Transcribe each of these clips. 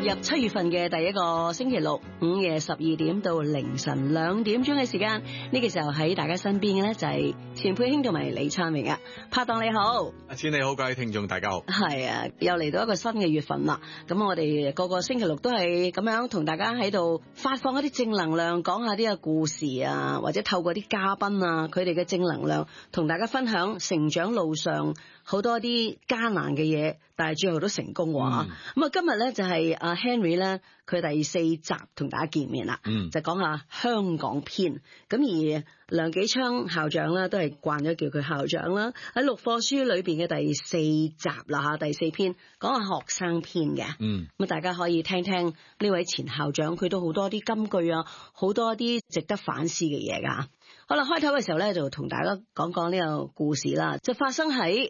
入7月份嘅第一個星期六，午夜12點到凌晨2點鐘嘅時間，呢個時候喺大家身邊嘅咧就係錢佩卿同埋李燦榮啊，拍檔你好， 阿錢你好，各位聽眾大家好。 係啊，又嚟到一個新嘅月份啦，咁我哋個個星期六都係咁樣同大家喺度發放一啲正能量，講下啲嘅故事啊，或者透過啲嘉賓啊，佢哋嘅正能量同大家分享成長路上好多啲艱難嘅嘢，但係最後都成功喎。咁啊，今日咧就係阿 Henry 咧，佢第4集同大家見面啦，就講下香港篇。咁而梁紀昌校長咧都係慣咗叫佢校長啦。喺陸課書裏邊嘅第4集啦嚇，第4篇講下學生篇嘅。咁大家可以聽聽呢位前校長，佢都好多啲金句啊，好多啲值得反思嘅嘢㗎。好啦，開頭嘅時候咧就同大家講講呢個故事啦，就發生喺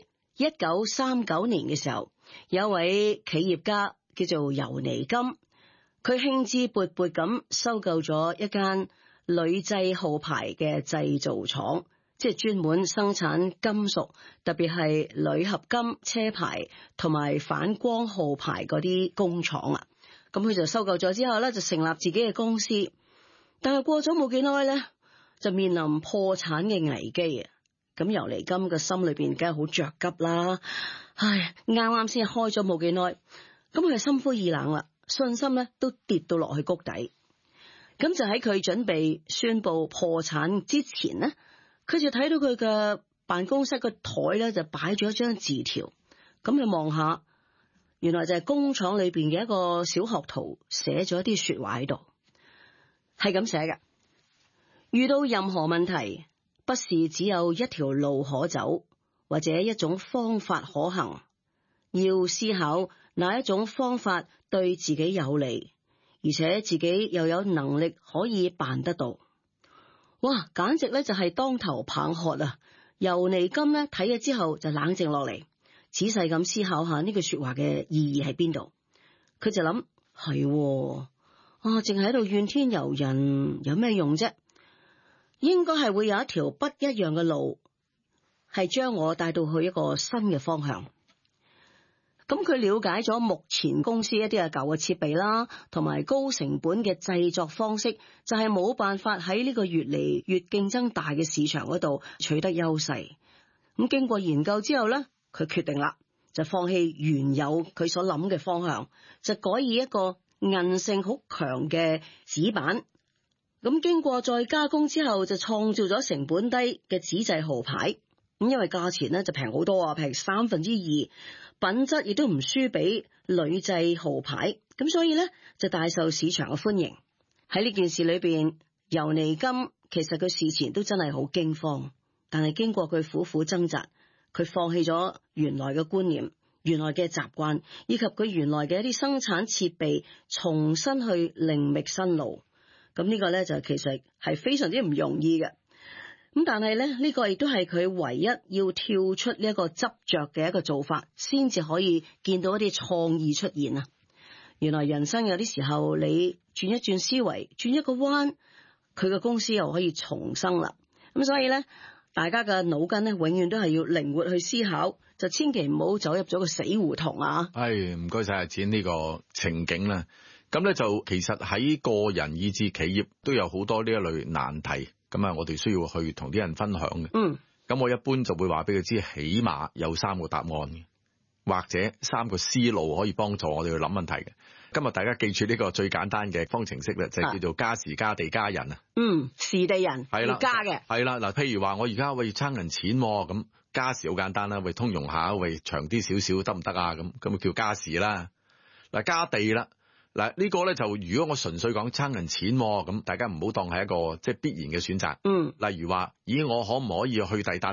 1939年嘅時候，有位企業家叫做尤尼金，佢興致勃勃咁收購咗一間鋁製號牌嘅製造廠，即係專門生產金屬，特別係鋁合金車牌同埋反光號牌嗰啲工廠啊。咁佢就收購咗之後咧，就成立自己嘅公司，但係過咗冇幾耐咧，就面臨破產嘅危機啊！咁尤尼金嘅心裏邊梗係好着急啦，唉，啱啱先開咗冇幾耐，咁佢心灰意冷啦，信心咧都跌到落去谷底。咁就喺佢準備宣布破產之前呢，佢就睇到佢嘅辦公室個台咧就擺咗一張字條，咁佢望下，原來就係工廠裏邊嘅一個小學徒寫咗一啲說話喺度，係咁寫嘅：遇到任何問題，不是只有一條路可走，或者一種方法可行，要思考哪一種方法對自己有利，而且自己又有能力可以辦得到。哇，簡直咧就係當頭棒喝啊！尤尼金咧睇咗之後就冷靜落嚟，仔細咁思考下呢句說話嘅意義喺邊度。佢就諗，係淨係喺度怨天尤人有咩用啫？應該係會有一條不一樣嘅路，係將我帶到去一個新嘅方向。咁佢了解咗目前公司一啲嘅舊嘅設備啦，同埋高成本嘅製作方式，就係冇辦法喺呢個越嚟越競爭大嘅市場嗰度取得優勢。咁經過研究之後咧，佢決定啦，就放棄原有佢所諗嘅方向，就改以一個韌性好強嘅紙板。咁經過再加工之後，就創造咗成本低嘅紙製號牌。咁因為價錢咧就平好多啊，平2/3，品質亦都唔輸俾鋁製號牌。咁所以咧就大受市場嘅歡迎。喺呢件事裏邊，尤尼金其實佢事前都真係好驚慌，但係經過佢苦苦掙扎，佢放棄咗原來嘅觀念、原來嘅習慣，以及佢原來嘅一啲生產設備，重新去另覓新路。咁呢個咧就其實係非常之唔容易嘅。咁但係咧呢個亦都係佢唯一要跳出呢一個執着嘅一個做法，先至可以見到一啲創意出現啊！原來人生有啲時候你轉一轉思維，轉一個彎，佢嘅公司又可以重生啦。咁所以咧，大家嘅腦筋咧永遠都係要靈活去思考，就千祈唔好走入咗個死胡同啊！ 唔該晒阿錢呢個情景啦。咁咧就其實喺個人以至企業都有好多呢一類難題，咁啊我哋需要去同啲人分享嘅。咁我一般就會話俾佢知，起碼有3個答案嘅，或者3個思路可以幫助我哋去諗問題嘅。今日大家記住呢個最簡單嘅方程式咧，就係叫做加時加地加人啊。 時地人係要加嘅。係啦， 嗱，譬如話我而家爭人錢，咁加時好簡單啦，通融下，長啲少少得唔得啊？咁叫加時啦。嗱，加地啦。嗱，呢個咧就如果我純粹講爭人錢，咁大家唔好當係一個即係必然嘅選擇。例如話，咦，我可唔可以去第笪